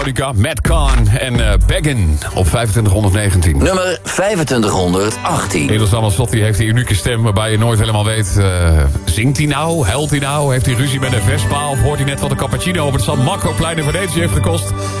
Monica, Matt Kahn en Beggin op 2519. Nummer 2518. Eros Ramazzotti heeft die unieke stem waarbij je nooit helemaal weet... zingt hij nou? Huilt hij nou? Heeft hij ruzie met een Vespa? Of hoort hij net wat een cappuccino op het San Marco plein in Venetië heeft gekost?